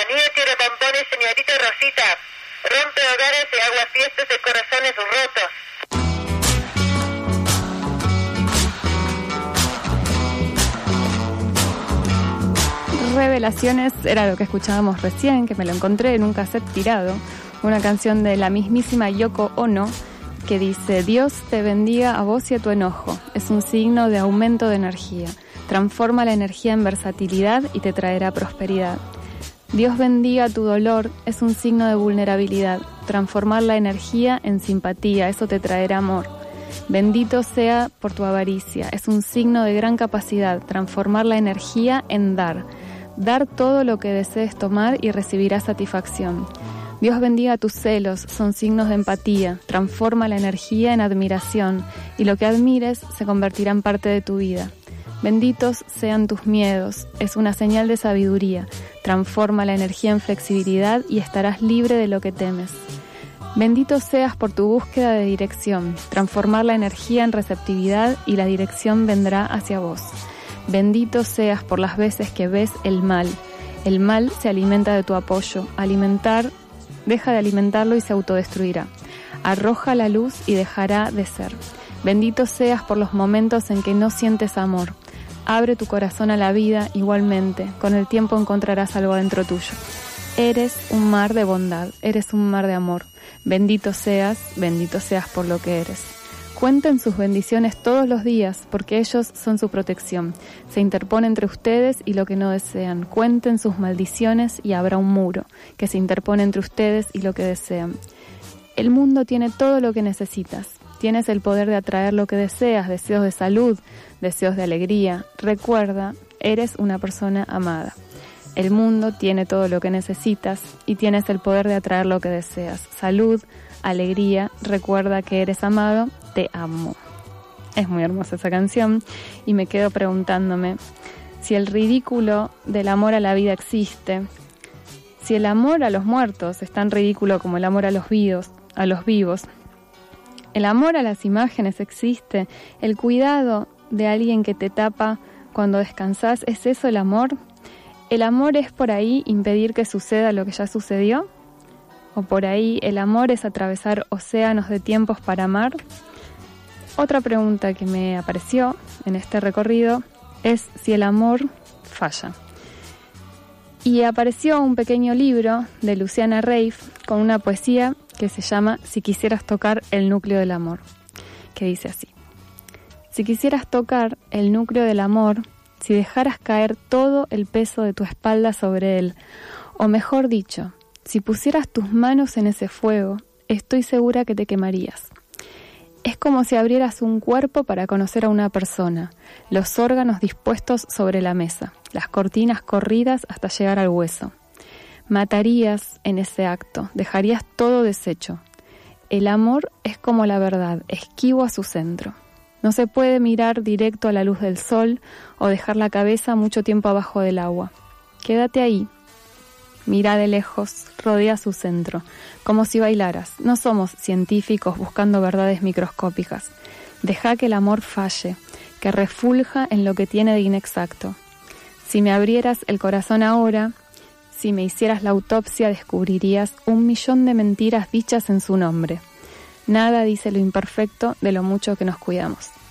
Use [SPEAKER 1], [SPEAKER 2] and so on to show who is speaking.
[SPEAKER 1] niña tira pompones, señorita Rosita. Rompe hogares y agua fiestas de corazones rotos.
[SPEAKER 2] Revelaciones era lo que escuchábamos recién, que me lo encontré en un cassette tirado, una canción de la mismísima Yoko Ono que dice: Dios te bendiga a vos y a tu enojo, es un signo de aumento de energía, transforma la energía en versatilidad y te traerá prosperidad. Dios bendiga tu dolor, es un signo de vulnerabilidad, transformar la energía en simpatía, eso te traerá amor. Bendito sea por tu avaricia, es un signo de gran capacidad, transformar la energía en dar. Dar todo lo que desees tomar y recibirás satisfacción. Dios bendiga tus celos, son signos de empatía, transforma la energía en admiración y lo que admires se convertirá en parte de tu vida. Benditos sean tus miedos, es una señal de sabiduría, transforma la energía en flexibilidad y estarás libre de lo que temes. Bendito seas por tu búsqueda de dirección, transformar la energía en receptividad y la dirección vendrá hacia vos. Bendito seas por las veces que ves el mal. El mal se alimenta de tu apoyo. Deja de alimentarlo y se autodestruirá. Arroja la luz y dejará de ser. Bendito seas por los momentos en que no sientes amor. Abre tu corazón a la vida igualmente. Con el tiempo encontrarás algo dentro tuyo. Eres un mar de bondad, eres un mar de amor. Bendito seas por lo que eres. Cuenten sus bendiciones todos los días, porque ellos son su protección. Se interpone entre ustedes y lo que no desean. Cuenten sus maldiciones y habrá un muro que se interpone entre ustedes y lo que desean. El mundo tiene todo lo que necesitas. Tienes el poder de atraer lo que deseas, deseos de salud, deseos de alegría. Recuerda, eres una persona amada. El mundo tiene todo lo que necesitas y tienes el poder de atraer lo que deseas. Salud, alegría, recuerda que eres amado, te amo. Es muy hermosa esa canción y me quedo preguntándome si el ridículo del amor a la vida existe, si el amor a los muertos es tan ridículo como el amor a los vivos, el amor a las imágenes existe, el cuidado de alguien que te tapa cuando descansás, ¿es eso el amor? ¿El amor es por ahí impedir que suceda lo que ya sucedió? ¿O por ahí el amor es atravesar océanos de tiempos para amar? Otra pregunta que me apareció en este recorrido es si el amor falla. Y apareció un pequeño libro de Luciana Reif con una poesía que se llama Si quisieras tocar el núcleo del amor, que dice así: si quisieras tocar el núcleo del amor, si dejaras caer todo el peso de tu espalda sobre él, o mejor dicho, si pusieras tus manos en ese fuego, estoy segura que te quemarías. Es como si abrieras un cuerpo para conocer a una persona, los órganos dispuestos sobre la mesa, las cortinas corridas hasta llegar al hueso. Matarías en ese acto, dejarías todo deshecho. El amor es como la verdad, esquivo a su centro. No se puede mirar directo a la luz del sol o dejar la cabeza mucho tiempo abajo del agua. Quédate ahí. Mira de lejos, rodea su centro, como si bailaras. No somos científicos buscando verdades microscópicas. Deja que el amor falle, que refulja en lo que tiene de inexacto. Si me abrieras el corazón ahora, si me hicieras la autopsia, descubrirías 1.000.000 de mentiras dichas en su nombre. Nada dice lo imperfecto de lo mucho que nos cuidamos.